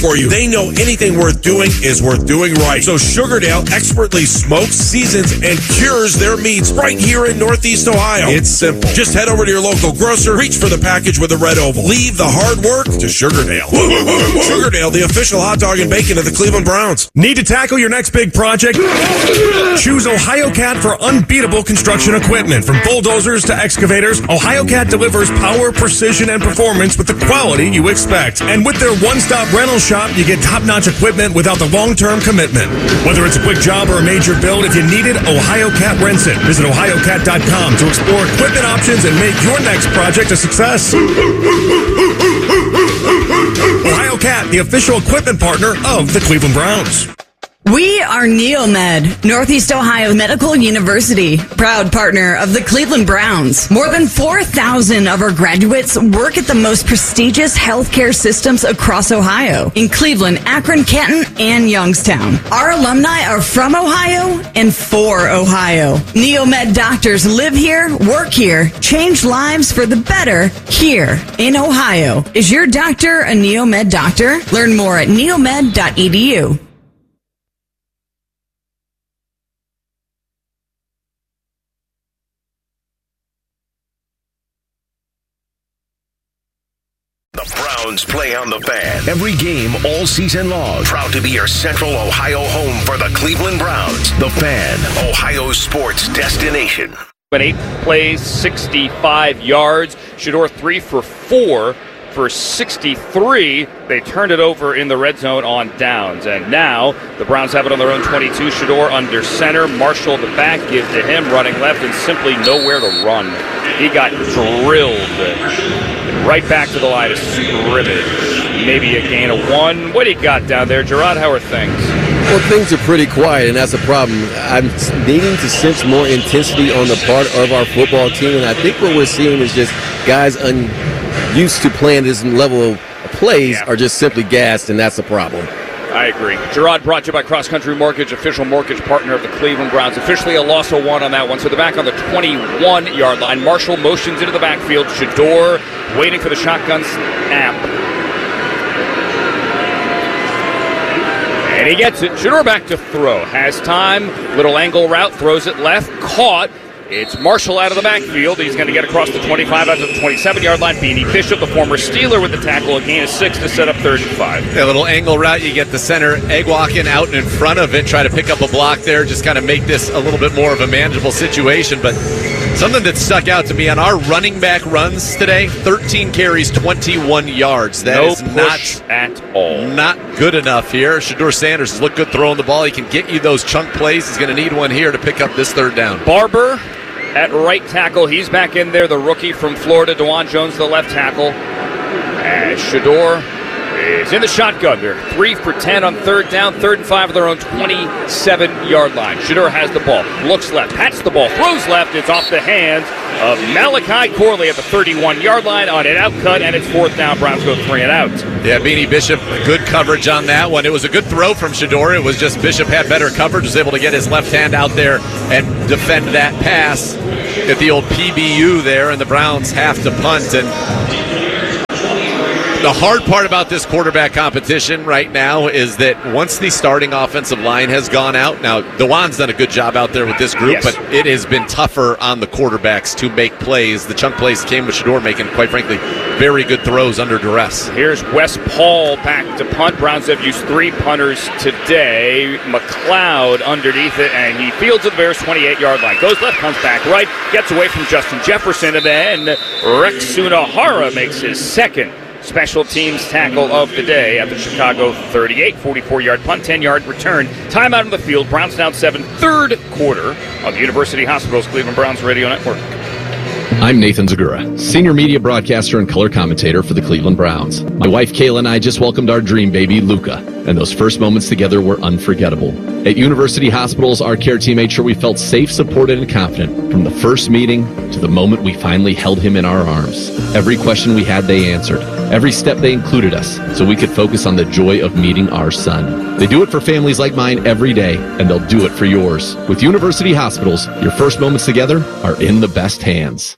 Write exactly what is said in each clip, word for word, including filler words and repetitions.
for you. They know anything worth doing is worth doing right. So Sugardale expertly smokes, seasons, and cures their meats right here in Northeast Ohio. It's simple. Just head over to your local grocer, reach for the package with a red oval. Leave the hard work to Sugardale. Sugardale, the official hot dog and bacon of the Cleveland Browns. Need to tackle your next big project? Choose OhioCat for unbeatable construction equipment. From bulldozers to excavators, OhioCat delivers power, precision, and performance with the quality you expect. And with their one-stop rental shop, you get top-notch equipment without the long-term commitment. Whether it's a quick job or a major build, if you need it, OhioCat rents it. Visit ohio cat dot com to explore equipment options and make your next project a success. OhioCat, the official equipment partner of the Cleveland Browns. We are Neomed, Northeast Ohio Medical University, proud partner of the Cleveland Browns. More than four thousand of our graduates work at the most prestigious healthcare systems across Ohio, in Cleveland, Akron, Canton, and Youngstown. Our alumni are from Ohio and for Ohio. Neomed doctors live here, work here, change lives for the better here in Ohio. Is your doctor a Neomed doctor? Learn more at neomed dot e d u. Browns play on the Fan. Every game all season long. Proud to be your Central Ohio home for the Cleveland Browns. The Fan, Ohio sports destination. Eight plays, sixty-five yards. Shedeur three for four for sixty-three. They turned it over in the red zone on downs. And now the Browns have it on their own twenty-two. Shedeur under center. Marshall the back, give to him, running left, and simply nowhere to run. He got drilled. Right back to the line of scrimmage. Maybe a gain of one. What do you got down there, Gerard? How are things? Well, things are pretty quiet, and that's a problem. I'm needing to sense more intensity on the part of our football team, and I think what we're seeing is just guys unused to playing this level of plays yeah. are just simply gassed, and that's a problem. I agree. Gerard brought to you by Cross Country Mortgage, official mortgage partner of the Cleveland Browns. Officially a loss of one on that one. So they're back on the twenty-one-yard line. Marshall motions into the backfield. Shedeur waiting for the shotgun snap. And he gets it. Shedeur back to throw. Has time. Little angle route. Throws it left. Caught. It's Marshall out of the backfield. He's going to get across the twenty-five out to the twenty-seven-yard line. Beanie Bishop, the former Steeler, with the tackle. A gain of six to set up third and five. A little angle route. You get the center egg walking out in front of it. Try to pick up a block there. Just kind of make this a little bit more of a manageable situation. But something that stuck out to me on our running back runs today, thirteen carries, twenty-one yards. That no is push not at all. Not good enough here. Shedeur Sanders has looked good throwing the ball. He can get you those chunk plays. He's going to need one here to pick up this third down. Barber at right tackle. He's back in there, the rookie from Florida. DeJuan Jones, the left tackle. And Shedeur is in the shotgun. They're three for ten on third down, third and five of their own twenty-seven-yard line. Shedeur has the ball, looks left, pats the ball, throws left. It's off the hands of Malachi Corley at the thirty-one-yard line on an out cut, and it's fourth down. Browns go three and out. Yeah, Beanie Bishop, good coverage on that one. It was a good throw from Shedeur. It was just Bishop had better coverage, was able to get his left hand out there and defend that pass at the old P B U there, and the Browns have to punt. And the hard part about this quarterback competition right now is that once the starting offensive line has gone out, now DeJuan's done a good job out there with this group, yes. but it has been tougher on the quarterbacks to make plays. The chunk plays came with Shedeur making, quite frankly, very good throws under duress. Here's Wes Paul back to punt. Browns have used three punters today. McLeod underneath it, and he fields at the Bears' twenty-eight-yard line. Goes left, comes back right, gets away from Justin Jefferson, and then Rex Sunahara makes his second special teams tackle of the day at the Chicago thirty-eight. forty-four-yard punt, ten-yard return. Timeout on the field. Browns down seven. Third quarter on the University Hospital's Cleveland Browns Radio Network. I'm Nathan Zagura, senior media broadcaster and color commentator for the Cleveland Browns. My wife Kayla and I just welcomed our dream baby, Luca, and those first moments together were unforgettable. At University Hospitals, our care team made sure we felt safe, supported, and confident from the first meeting to the moment we finally held him in our arms. Every question we had, they answered. Every step, they included us so we could focus on the joy of meeting our son. They do it for families like mine every day, and they'll do it for yours. With University Hospitals, your first moments together are in the best hands.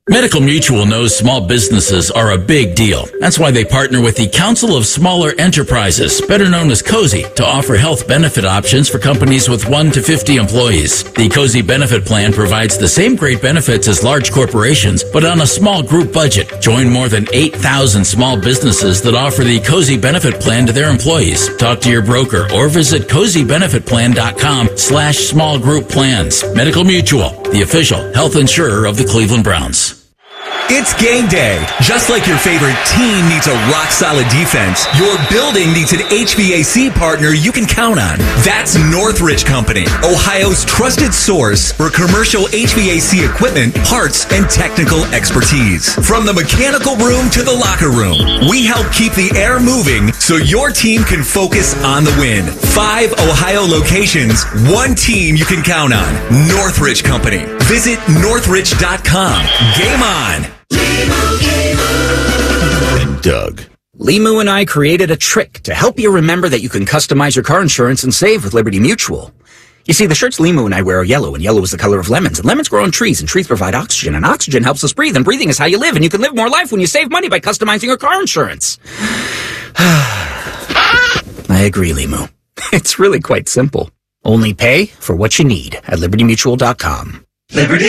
Medical Mutual knows small businesses are a big deal. That's why they partner with the Council of Smaller Enterprises, better known as COSI, to offer health benefit options for companies with one to fifty employees. The COSI benefit plan provides the same great benefits as large corporations, but on a small group budget. Join more than eight thousand small businesses that offer the COSI benefit plan to their employees. Talk to your broker or visit cozy benefit plan dot com slash small group plans. Medical Mutual, the official health insurer of the Cleveland Browns. It's game day. Just like your favorite team needs a rock-solid defense, your building needs an H V A C partner you can count on. That's Northridge Company, Ohio's trusted source for commercial H V A C equipment, parts, and technical expertise. From the mechanical room to the locker room, we help keep the air moving so your team can focus on the win. Five Ohio locations, one team you can count on. Northridge Company. Visit northridge dot com. Game on. And Doug. Limu and I created a trick to help you remember that you can customize your car insurance and save with Liberty Mutual. You see, the shirts Limu and I wear are yellow, and yellow is the color of lemons, and lemons grow on trees, and trees provide oxygen, and oxygen helps us breathe, and breathing is how you live, and you can live more life when you save money by customizing your car insurance. I agree, Limu. It's really quite simple. Only pay for what you need at liberty mutual dot com. Liberty.